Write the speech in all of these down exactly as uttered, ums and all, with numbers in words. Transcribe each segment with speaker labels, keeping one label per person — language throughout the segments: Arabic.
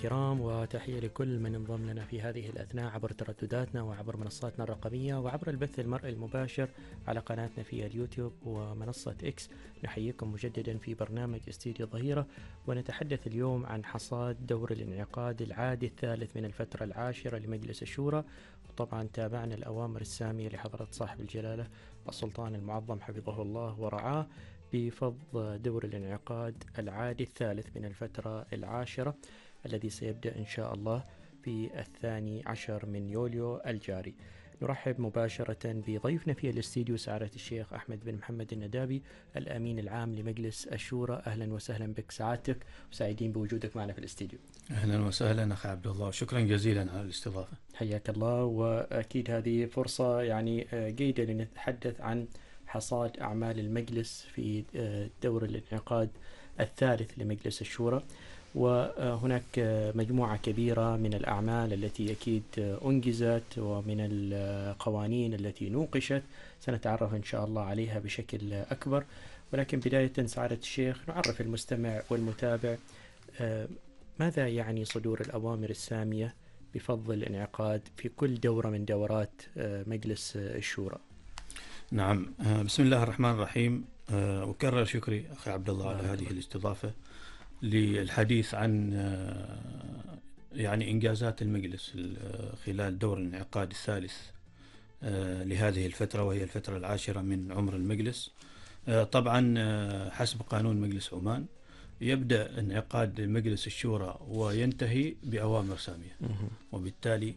Speaker 1: الكرام، وتحية لكل من انضم لنا في هذه الأثناء عبر تردداتنا وعبر منصاتنا الرقمية وعبر البث المرئي المباشر على قناتنا في اليوتيوب ومنصة إكس. نحييكم مجددا في برنامج استديو ظهيرة، ونتحدث اليوم عن حصاد دور الانعقاد العادي الثالث من الفترة العاشرة لمجلس الشورى. وطبعا تابعنا الأوامر السامية لحضرة صاحب الجلالة السلطان المعظم حفظه الله ورعاه بفض دور الانعقاد العادي الثالث من الفترة العاشرة الذي سيبدأ إن شاء الله في الثاني عشر من يوليو الجاري. نرحب مباشرة بضيفنا في الاستديو سعادة الشيخ أحمد بن محمد الندابي، الأمين العام لمجلس الشورى. أهلا وسهلا بك سعادتك، وسعيدين بوجودك معنا في الاستديو.
Speaker 2: أهلا وسهلا أخي عبد الله، شكرا جزيلا على الاستضافة.
Speaker 1: حياك الله، وأكيد هذه فرصة يعني جيدة لنتحدث عن حصاد أعمال المجلس في دور الانعقاد الثالث لمجلس الشورى. وهناك مجموعة كبيرة من الأعمال التي أكيد أنجزت ومن القوانين التي نوقشت سنتعرف إن شاء الله عليها بشكل أكبر. ولكن بداية سعادة الشيخ نعرف المستمع والمتابع ماذا يعني صدور الأوامر السامية بفض الانعقاد في كل دورة من دورات مجلس الشورى.
Speaker 2: نعم، بسم الله الرحمن الرحيم. أكرر شكري أخي عبد الله على هذه الاستضافة للحديث عن يعني إنجازات المجلس خلال دور الانعقاد الثالث لهذه الفترة، وهي الفترة العاشرة من عمر المجلس. طبعا حسب قانون مجلس عمان يبدأ انعقاد مجلس الشورى وينتهي بأوامر سامية، وبالتالي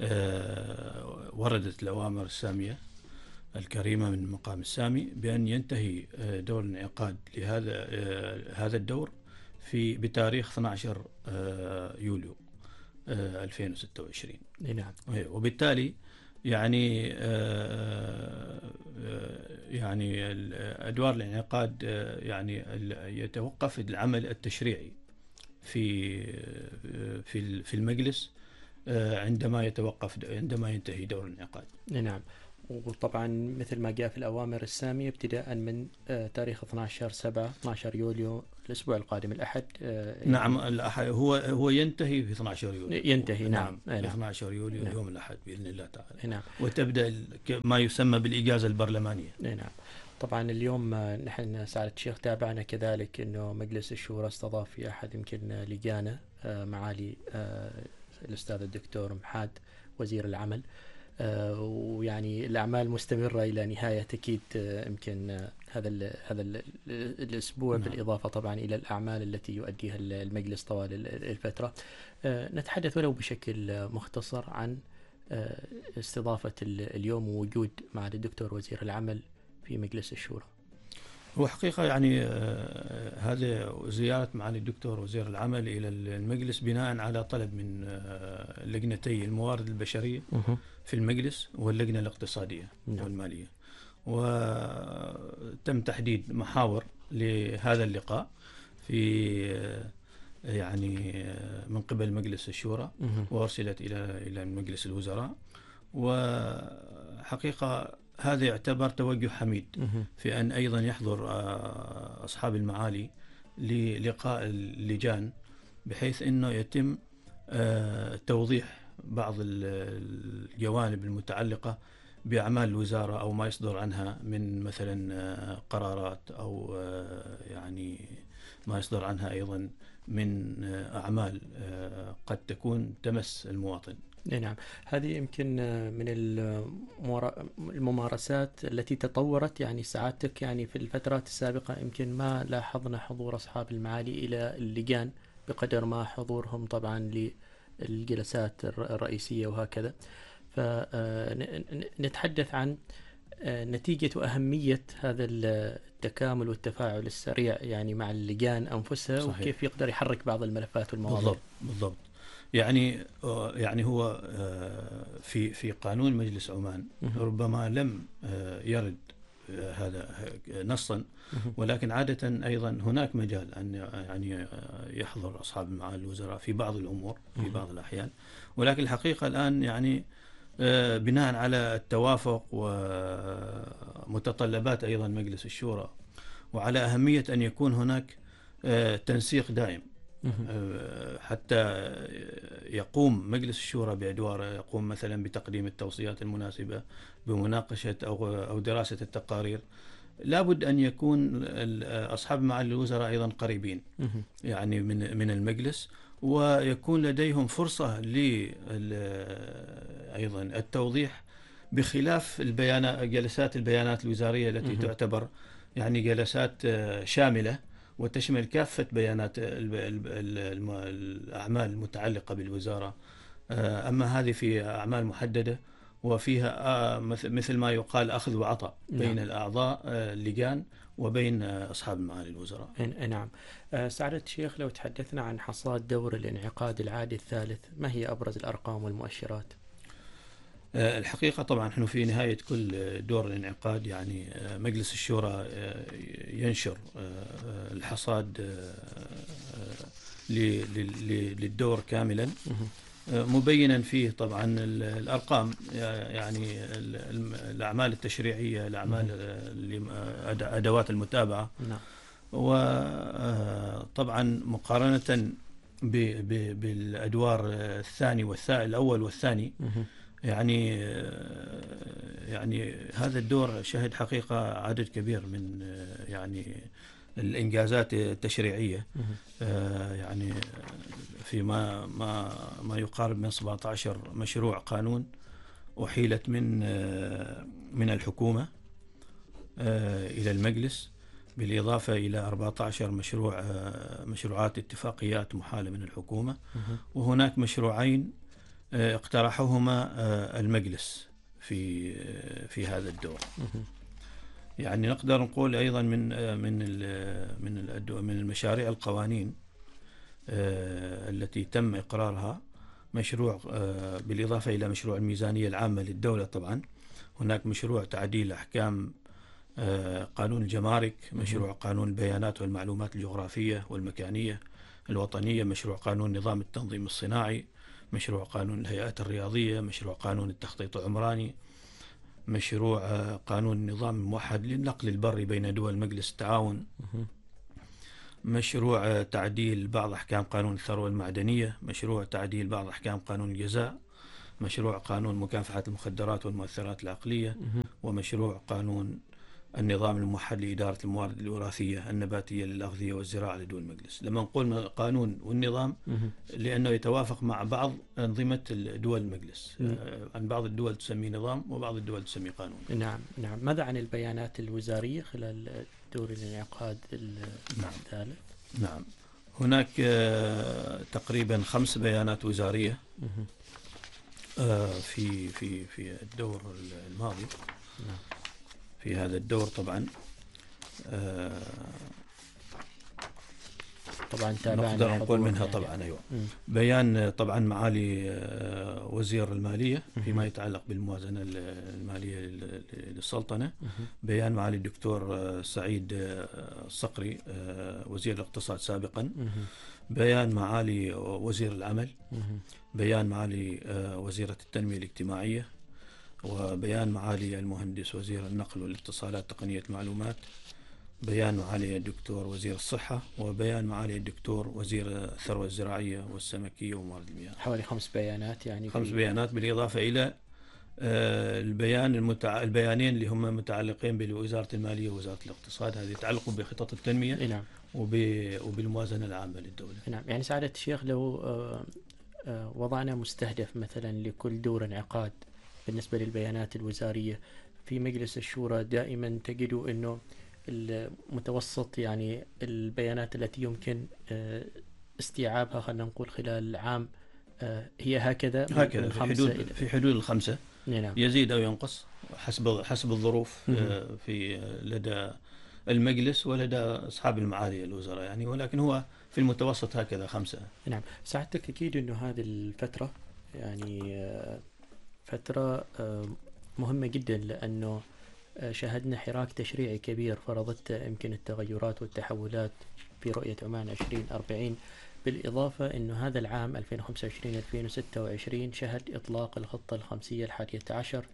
Speaker 2: وردت الأوامر السامية الكريمة من المقام السامي بأن ينتهي دور الانعقاد لهذا هذا الدور في بتاريخ اثني عشر يوليو ألفين وستة وعشرين.
Speaker 1: نعم.
Speaker 2: وبالتالي يعني يعني أدوار الانعقاد يعني يتوقف العمل التشريعي في في في المجلس عندما يتوقف عندما ينتهي دور الانعقاد.
Speaker 1: نعم. وطبعا مثل ما جاء في الأوامر السامية ابتداء من تاريخ اثني عشر سبعة اثني عشر يوليو الأسبوع القادم الأحد.
Speaker 2: نعم، الأحد هو هو ينتهي في اثني عشر يوليو.
Speaker 1: ينتهي
Speaker 2: نعم،
Speaker 1: نعم.
Speaker 2: في اثني عشر يوليو
Speaker 1: نعم.
Speaker 2: يوم الأحد بإذن الله تعالى.
Speaker 1: نعم.
Speaker 2: وتبدأ ما يسمى بالإجازة البرلمانية.
Speaker 1: نعم. طبعا اليوم نحن سعادة الشيخ تابعنا كذلك أنه مجلس الشورى استضاف في أحد يمكن لجانة معالي الأستاذ الدكتور محاد وزير العمل، آه ويعني الأعمال مستمرة إلى نهاية أكيد يمكن آه هذا ال هذا ال الأسبوع. نعم. بالإضافة طبعا إلى الأعمال التي يؤديها المجلس طوال الفترة. آه نتحدث ولو بشكل مختصر عن آه استضافة اليوم ووجود معالي الدكتور وزير العمل في مجلس الشورى.
Speaker 2: هو حقيقة يعني آه هذا زيارة معالي الدكتور وزير العمل إلى المجلس بناء على طلب من آه لجنتي الموارد البشرية في المجلس واللجنة الاقتصادية. نعم. والمالية، وتم تحديد محاور لهذا اللقاء في آه يعني آه من قبل مجلس الشورى، وأرسلت إلى إلى مجلس الوزراء. وحقيقة هذا يعتبر توجه حميد في أن أيضا يحضر أصحاب المعالي للقاء اللجان، بحيث أنه يتم توضيح بعض الجوانب المتعلقة بأعمال الوزارة أو ما يصدر عنها من مثلا قرارات أو يعني ما يصدر عنها أيضا من أعمال قد تكون تمس المواطن.
Speaker 1: نعم، هذه يمكن من الممارسات التي تطورت يعني سعادتك يعني في الفترات السابقة يمكن ما لاحظنا حضور أصحاب المعالي إلى اللجان بقدر ما حضورهم طبعا للجلسات الرئيسية وهكذا. فنتحدث عن نتيجة وأهمية هذا التكامل والتفاعل السريع يعني مع اللجان أنفسها. صحيح. وكيف يقدر يحرك بعض الملفات والمواضيع.
Speaker 2: بالضبط بالضبط. يعني يعني هو في في قانون مجلس عمان ربما لم يرد هذا نصا، ولكن عادة أيضا هناك مجال أن يعني يحضر أصحاب معالي الوزراء في بعض الأمور في بعض الأحيان. ولكن الحقيقة الآن يعني بناء على التوافق ومتطلبات أيضا مجلس الشورى، وعلى أهمية أن يكون هناك تنسيق دائم حتى يقوم مجلس الشورى بأدواره، يقوم مثلا بتقديم التوصيات المناسبة، بمناقشة أو أو دراسة التقارير. لابد أن يكون أصحاب معالي الوزراء أيضا قريبين يعني من من المجلس، ويكون لديهم فرصة ل أيضا التوضيح بخلاف البيانات جلسات البيانات الوزارية التي تعتبر يعني جلسات شاملة وتشمل كافة بيانات الأعمال المتعلقة بالوزارة. أما هذه في أعمال محددة وفيها مثل ما يقال أخذ وعطاء بين نعم. الأعضاء اللجان وبين أصحاب معالي الوزراء.
Speaker 1: نعم. سعادة الشيخ، لو تحدثنا عن حصاد دور الانعقاد العادي الثالث، ما هي أبرز الأرقام والمؤشرات؟
Speaker 2: الحقيقة طبعا نحن في نهاية كل دور الانعقاد يعني مجلس الشورى ينشر الحصاد للدور كاملا، مبينا فيه طبعا الأرقام يعني الأعمال التشريعية، الأعمال أدوات المتابعة، وطبعا مقارنة بالأدوار الثاني والثاني الأول والثاني يعني يعني هذا الدور شهد حقيقة عدد كبير من يعني الإنجازات التشريعية، يعني في ما ما ما يقارب من سبعة عشر مشروع قانون أحيلت من من الحكومة إلى المجلس، بالإضافة إلى أربعة عشر مشروع مشروعات اتفاقيات محالة من الحكومة، وهناك مشروعين اقترحهما المجلس في في هذا الدور. يعني نقدر نقول أيضا من من من من المشاريع القوانين التي تم إقرارها مشروع بالإضافة إلى مشروع الميزانية العامة للدولة. طبعا هناك مشروع تعديل أحكام قانون الجمارك، مشروع قانون البيانات والمعلومات الجغرافية والمكانية الوطنية، مشروع قانون نظام التنظيم الصناعي، مشروع قانون الهيئات الرياضية، مشروع قانون التخطيط العمراني، مشروع قانون النظام الموحد للنقل البري بين دول مجلس التعاون، مشروع تعديل بعض أحكام قانون الثروة المعدنية، مشروع تعديل بعض أحكام قانون الجزاء، مشروع قانون مكافحة المخدرات والمؤثرات العقلية، ومشروع قانون النظام الموحد لإدارة الموارد الوراثية النباتية للأغذية والزراعة لدول المجلس. لما نقول القانون والنظام لأنه يتوافق مع بعض أنظمة دول المجلس، عن بعض الدول تسميه نظام وبعض الدول تسميه قانون.
Speaker 1: نعم نعم. ماذا عن البيانات الوزارية خلال دور الانعقاد الثالث؟
Speaker 2: نعم، هناك تقريبا خمس بيانات وزارية في في في الدور الماضي. نعم. في هذا الدور طبعا آه
Speaker 1: طبعا تابعنا
Speaker 2: نقدر نقول منها يعني. طبعا أيوة م. بيان طبعا معالي آه وزير المالية فيما يتعلق بالموازنة المالية للسلطنة، م. بيان معالي الدكتور آه سعيد آه الصقري آه وزير الاقتصاد سابقا، م. بيان معالي وزير العمل، م. بيان معالي آه وزيرة التنمية الاجتماعية، وبيان معالي المهندس وزير النقل والاتصالات تقنية المعلومات، بيان معالي الدكتور وزير الصحة، وبيان معالي الدكتور وزير الثروة الزراعية والسمكية وموارد المياه.
Speaker 1: حوالي خمس بيانات يعني
Speaker 2: خمس بيانات بالإضافة إلى البيان المتع... البيانين اللي هم متعلقين بوزارة المالية ووزارة الاقتصاد، هذه يتعلقوا بخطط التنمية.
Speaker 1: نعم.
Speaker 2: وب... وبالموازنة العامة للدولة.
Speaker 1: نعم. يعني سعادة الشيخ، لو وضعنا مستهدف مثلا لكل دور انعقاد بالنسبة للبيانات الوزارية في مجلس الشورى، دائما تجدوا أنه المتوسط يعني البيانات التي يمكن استيعابها خلينا نقول خلال العام هي هكذا
Speaker 2: هكذا في حدود في حدود الخمسة.
Speaker 1: نعم.
Speaker 2: يزيد أو ينقص حسب حسب الظروف في لدى المجلس ولدى أصحاب المعالي الوزراء يعني، ولكن هو في المتوسط هكذا خمسة.
Speaker 1: نعم. سعادتك أكيد أنه هذه الفترة يعني فترة مهمة جدا، لأنه شاهدنا حراك تشريعي كبير فرضت يمكن التغيرات والتحولات في رؤية عمان عشرين أربعين، بالإضافة أنه هذا العام ألفين وخمسة وعشرين ألفين وستة وعشرين شهد إطلاق الخطة الخمسية الحادية عشر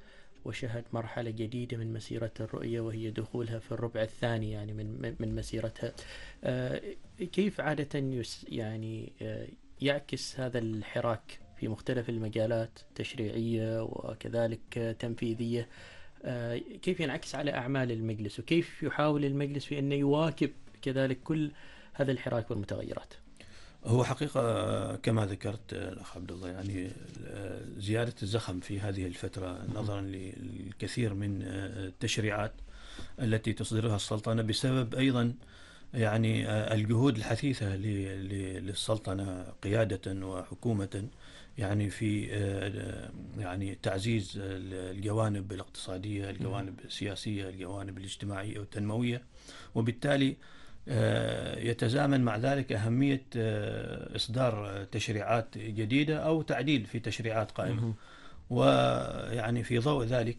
Speaker 1: وشهد مرحلة جديدة من مسيرة الرؤية وهي دخولها في الربع الثاني يعني من من مسيرتها. كيف عادة يس يعني يعكس هذا الحراك في مختلف المجالات تشريعية وكذلك تنفيذية، كيف ينعكس على أعمال المجلس، وكيف يحاول المجلس في أنه يواكب كذلك كل هذا الحراك والمتغيرات؟
Speaker 2: هو حقيقة كما ذكرت الأخ عبد الله، يعني زيادة الزخم في هذه الفترة نظرا للكثير من التشريعات التي تصدرها السلطنة بسبب أيضا يعني الجهود الحثيثة للسلطنة قيادة وحكومة يعني في يعني تعزيز الجوانب الاقتصادية، الجوانب السياسية، الجوانب الاجتماعية والتنموية، وبالتالي يتزامن مع ذلك أهمية إصدار تشريعات جديدة أو تعديل في تشريعات قائمة. ويعني في ضوء ذلك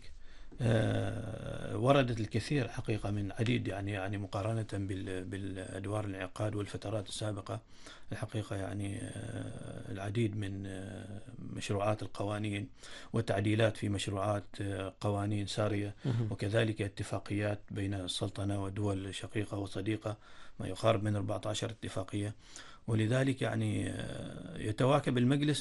Speaker 2: وردت الكثير حقيقة من عديد يعني يعني مقارنة بالأدوار الانعقاد والفترات السابقة، الحقيقة يعني العديد من مشروعات القوانين وتعديلات في مشروعات قوانين سارية، وكذلك اتفاقيات بين السلطنة ودول شقيقة وصديقة ما يقارب من أربعة عشر اتفاقية. ولذلك يعني يتواكب المجلس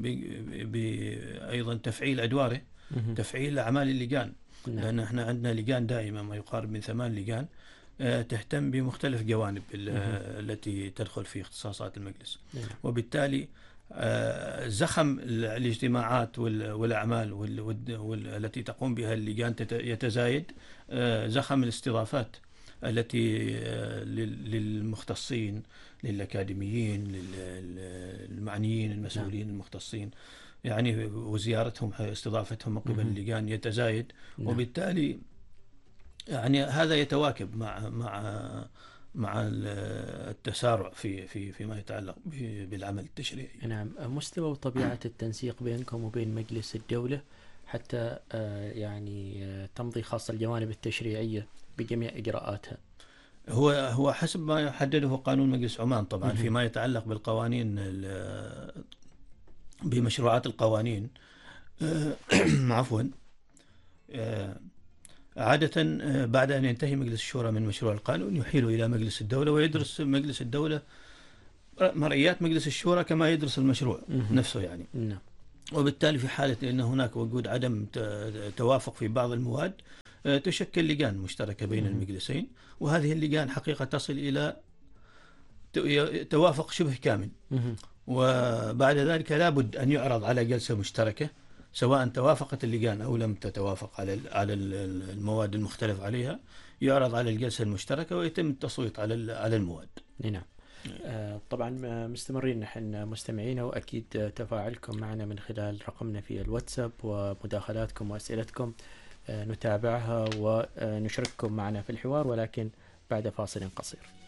Speaker 2: بأيضا تفعيل أدواره، تفعيل أعمال اللجان، لأن احنا عندنا لجان دائمة ما يقارب من ثمان لجان تهتم بمختلف جوانب التي تدخل في اختصاصات المجلس. وبالتالي زخم الاجتماعات والأعمال التي تقوم بها اللجان يتزايد، زخم الاستضافات التي للمختصين، للأكاديميين، للمعنيين المسؤولين المختصين يعني، وزيارتهم استضافتهم من قبل اللجان يتزايد. وبالتالي يعني هذا يتواكب مع مع مع التسارع في في فيما يتعلق بالعمل التشريعي.
Speaker 1: نعم. مستوى وطبيعة التنسيق بينكم وبين مجلس الدولة حتى يعني تمضي خاصة الجوانب التشريعية بجميع إجراءاتها؟
Speaker 2: هو هو حسب ما يحدده قانون مجلس عمان طبعا فيما يتعلق بالقوانين بمشروعات القوانين. عفوا عادة بعد أن ينتهي مجلس الشورى من مشروع القانون يحيله إلى مجلس الدولة، ويدرس مجلس الدولة مرئيات مجلس الشورى كما يدرس المشروع نفسه يعني. وبالتالي في حالة أن هناك وجود عدم توافق في بعض المواد تشكل لجان مشتركة بين المجلسين، وهذه اللجان حقيقة تصل إلى توافق شبه كامل. وبعد ذلك لابد أن يعرض على جلسة مشتركة، سواء توافقت اللجان أو لم تتوافق على على المواد المختلف عليها، يعرض على الجلسة المشتركة ويتم التصويت على على المواد.
Speaker 1: نعم. طبعا مستمرين نحن مستمعين، وأكيد تفاعلكم معنا من خلال رقمنا في الواتساب ومداخلاتكم وأسئلتكم نتابعها ونشارككم معنا في الحوار، ولكن بعد فاصل قصير.